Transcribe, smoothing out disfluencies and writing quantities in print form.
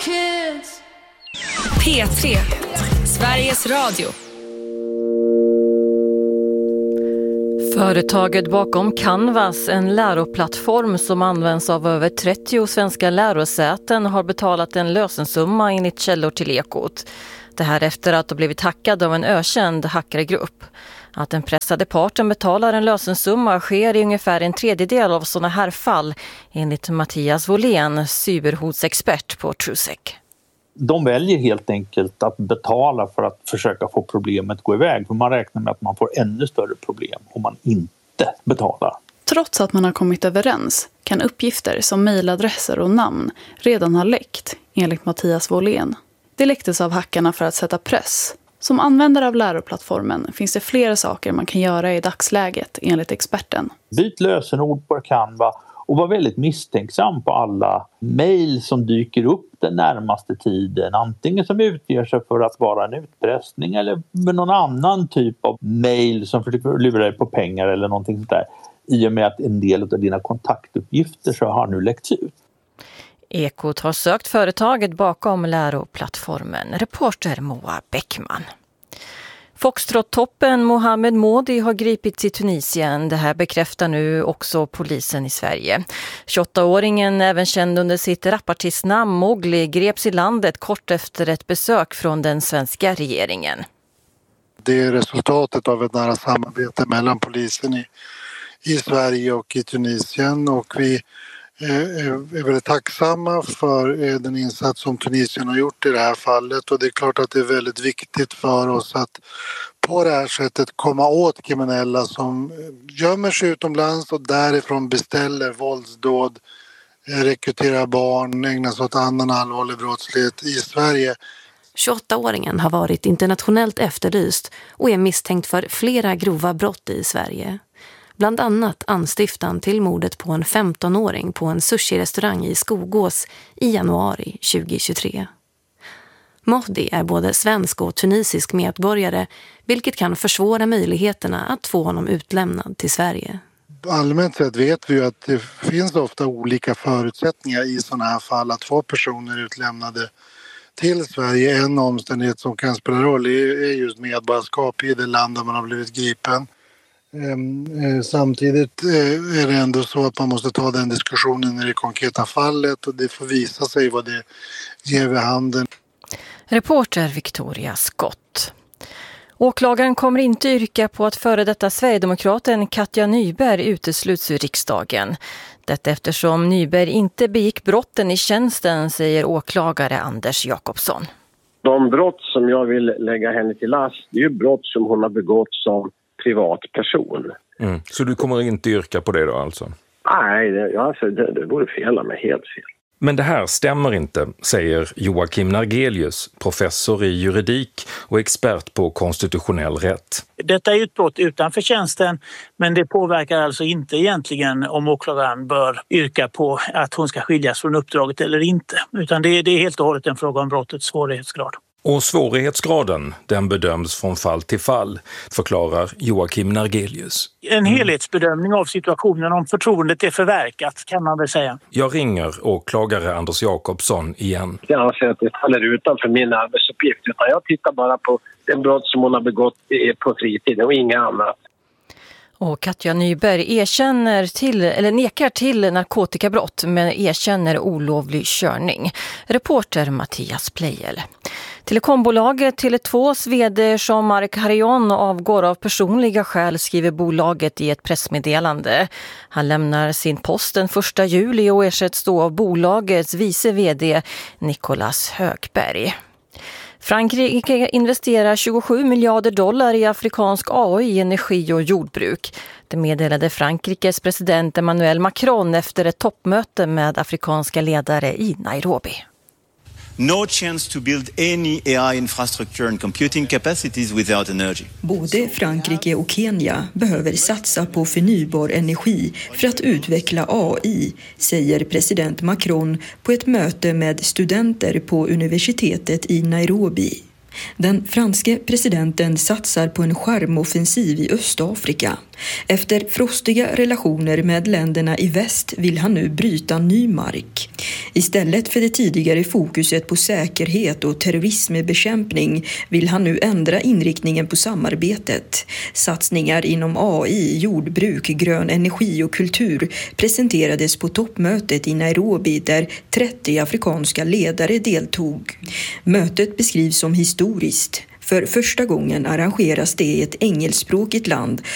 kids. P3, Sveriges Radio. Företaget bakom Canvas, en läroplattform som används av över 30 svenska lärosäten, har betalat en lösensumma enligt källor till Ekot. Det här efter att ha blivit hackad av en ökänd hackergrupp. Att den pressade parten betalar en lösensumma sker i ungefär en tredjedel av sådana här fall, enligt Mattias Wåhlén, cyberhotsexpert på Trusec. De väljer helt enkelt att betala för att försöka få problemet gå iväg. För man räknar med att man får ännu större problem om man inte betalar. Trots att man har kommit överens kan uppgifter som mejladresser och namn redan ha läckt, enligt Mattias Wåhlén. Det läcktes av hackarna för att sätta press. Som användare av läroplattformen finns det flera saker man kan göra i dagsläget, enligt experten. Byt lösenord på Canva och var väldigt misstänksam på alla mejl som dyker upp den närmaste tiden. Antingen som utger sig för att vara en utpressning eller med någon annan typ av mejl som försöker lura dig på pengar eller någonting sånt där. I och med att en del av dina kontaktuppgifter så har nu läckts ut. Ekot har sökt företaget bakom läroplattformen. Reporter Moa Bäckman. Foxtrot-toppen Mohamed Modi har gripits i Tunisien. Det här bekräftar nu också polisen i Sverige. 28-åringen, även känd under sitt rapartistnamn Mowgli, greps i landet kort efter ett besök från den svenska regeringen. Det är resultatet av ett nära samarbete mellan polisen i Sverige och i Tunisien, och vi är väldigt tacksamma för den insats som Tunisien har gjort i det här fallet, och det är klart att det är väldigt viktigt för oss att på det här sättet komma åt kriminella som gömmer sig utomlands och därifrån beställer våldsdåd, rekryterar barn, ägnar sig åt annan allvarlig brottslighet i Sverige. 28-åringen har varit internationellt efterlyst och är misstänkt för flera grova brott i Sverige. Bland annat anstiftan till mordet på en 15-åring på en sushi-restaurang i Skogås i januari 2023. Modi är både svensk och tunisisk medborgare, vilket kan försvåra möjligheterna att få honom utlämnad till Sverige. Allmänt sett vet vi ju att det finns ofta olika förutsättningar i sådana här fall att få personer utlämnade till Sverige. En omständighet som kan spela roll är just medborgarskap i det land där man har blivit gripen. Samtidigt är det ändå så att man måste ta den diskussionen i det konkreta fallet, och det får visa sig vad det ger vid handen. Reporter Victoria Skott. Åklagaren kommer inte yrka på att före detta Sverigedemokraten Katja Nyberg utesluts ur riksdagen. Detta eftersom Nyberg inte begick brotten i tjänsten, säger åklagare Anders Jakobsson. De brott som jag vill lägga henne till last, det är ju brott som hon har begått som privatperson. Så du kommer inte yrka på det då alltså? Nej, det vore fel av mig, helt fel. Men det här stämmer inte, säger Joakim Nargelius, professor i juridik och expert på konstitutionell rätt. Detta är ju ett brott utanför tjänsten, men det påverkar alltså inte egentligen om åklagaren bör yrka på att hon ska skiljas från uppdraget eller inte. Utan det är helt och hållet en fråga om brottets svårighetsgrad. Och svårighetsgraden, den bedöms från fall till fall, förklarar Joakim Nargelius. En helhetsbedömning av situationen, om förtroendet är förverkat, kan man väl säga. Jag ringer åklagare Anders Jakobsson igen. Jag anser att det faller utanför min arbetsuppgift, utan jag tittar bara på den brott som hon har begått på fritiden och inga annat. Och Katja Nyberg nekar till narkotikabrott men erkänner olovlig körning. Reporter Mattias Plejel. Telekombolaget Tele2s vd Jean-Marc Harion avgår av personliga skäl, skriver bolaget i ett pressmeddelande. Han lämnar sin post den 1 juli och ersätts då av bolagets vice vd Nicolas Högberg. Frankrike investerar 27 miljarder dollar i afrikansk AI, energi och jordbruk. Det meddelade Frankrikes president Emmanuel Macron efter ett toppmöte med afrikanska ledare i Nairobi. No chance to build any AI infrastructure and computing capacities without energy. Både Frankrike och Kenya behöver satsa på förnybar energi för att utveckla AI, säger president Macron på ett möte med studenter på universitetet i Nairobi. Den franske presidenten satsar på en charmoffensiv i Östafrika Efter frostiga relationer med länderna i väst vill han nu bryta ny mark. Istället för det tidigare fokuset på säkerhet och terrorismbekämpning vill han nu ändra inriktningen på samarbetet. Satsningar inom AI, jordbruk, grön energi och kultur presenterades på toppmötet i Nairobi där 30 afrikanska ledare deltog. Mötet beskrivs som historiskt. För första gången arrangeras det i ett engelskspråkigt land